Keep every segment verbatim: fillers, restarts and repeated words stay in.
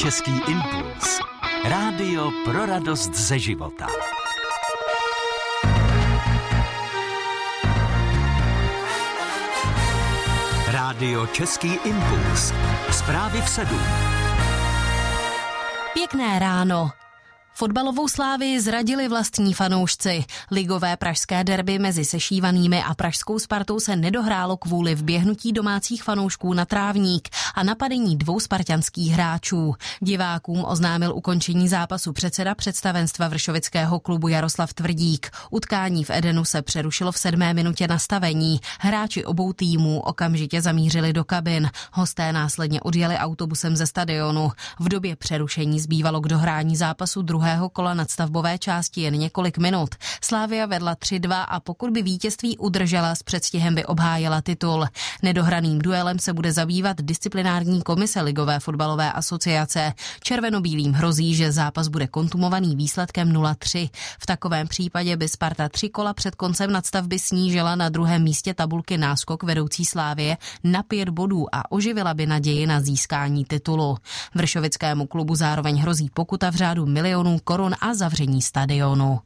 Český impuls. Rádio pro radost ze života. Rádio Český impuls. Zprávy v sedm. Pěkné ráno. Fotbalovou Slávii zradili vlastní fanoušci. Ligové pražské derby mezi sešívanými a pražskou Spartou se nedohrálo kvůli vběhnutí domácích fanoušků na trávník a napadení dvou spartanských hráčů. Divákům oznámil ukončení zápasu předseda představenstva vršovického klubu Jaroslav Tvrdík. Utkání v Edenu se přerušilo v sedmé minutě nastavení. Hráči obou týmů okamžitě zamířili do kabin. Hosté následně odjeli autobusem ze stadionu. V době přerušení zbývalo k dohrání zápasu druhého kola nadstavbové části jen několik minut. Slavia vedla tři dva a pokud by vítězství udržela, s předstihem by obhájila titul. Nedohraným duelem se bude zabývat disciplinární komise Ligové fotbalové asociace. Červenobílým hrozí, že zápas bude kontumovaný výsledkem nula tři. V takovém případě by Sparta tři kola před koncem nadstavby snížila na druhém místě tabulky náskok vedoucí Slavie na pět bodů a oživila by naději na získání titulu. Vršovickému klubu zároveň hrozí pokuta v řádu milionů korun a zavření stadionu.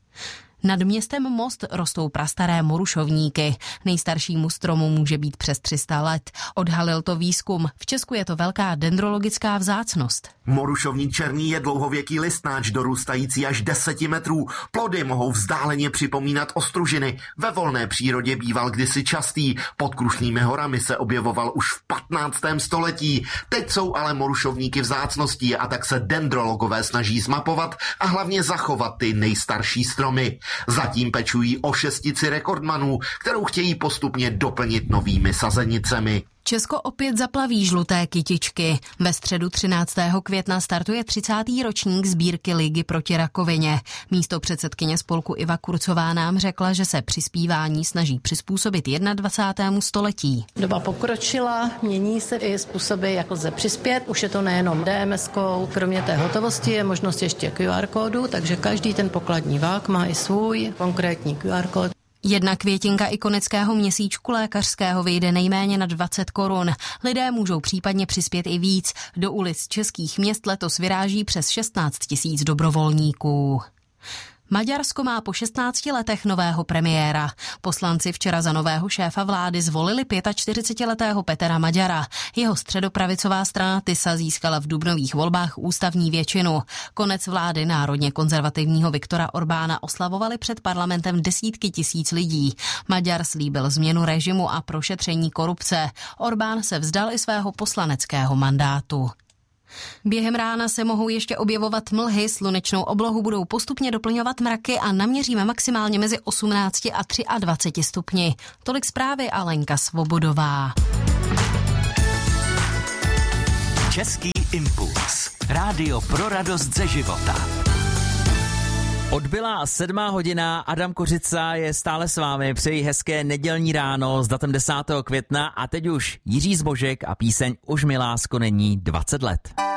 Nad městem Most rostou prastaré morušovníky. Nejstaršímu stromu může být přes tři sta let. Odhalil to výzkum. V Česku je to velká dendrologická vzácnost. Morušovník černý je dlouhověký listnáč, dorůstající až deset metrů. Plody mohou vzdáleně připomínat ostružiny. Ve volné přírodě býval kdysi častý. Pod Krušnými horami se objevoval už v patnáctém století. Teď jsou ale morušovníky vzácností a tak se dendrologové snaží zmapovat a hlavně zachovat ty nejstarší stromy. Zatím pečují o šestici rekordmanů, kterou chtějí postupně doplnit novými sazenicemi. Česko opět zaplaví žluté kytičky. Ve středu třináctého května startuje třicátý ročník sbírky Ligy proti rakovině. Místo předsedkyně spolku Iva Kurcová nám řekla, že se přispívání snaží přizpůsobit dvacátému prvnímu století. Doba pokročila, mění se i způsoby, jak lze přispět. Už je to nejenom D M eskou, kromě té hotovosti je možnost ještě Q R kódu, takže každý ten pokladní vák má i svůj konkrétní Q R kód. Jedna květinka ikonického měsíčku lékařského vyjde nejméně na dvacet korun. Lidé můžou případně přispět i víc. Do ulic českých měst letos vyráží přes šestnáct tisíc dobrovolníků. Maďarsko má po šestnácti letech nového premiéra. Poslanci včera za nového šéfa vlády zvolili čtyřicetiletého Petra Maďara. Jeho středopravicová strana Tisa získala v dubnových volbách ústavní většinu. Konec vlády národně konzervativního Viktora Orbána oslavovali před parlamentem desítky tisíc lidí. Maďar slíbil změnu režimu a prošetření korupce. Orbán se vzdal i svého poslaneckého mandátu. Během rána se mohou ještě objevovat mlhy, slunečnou oblohu budou postupně doplňovat mraky a naměříme maximálně mezi osmnácti a dvaceti třemi stupni. Tolik zprávy a Lenka Svobodová. Český impuls. Rádio pro radost ze života. Odbyla sedmá hodina, Adam Kořica je stále s vámi, přeji hezké nedělní ráno s datem desátého května a teď už Jiří Zbožek a píseň Už mi lásko není dvacet let.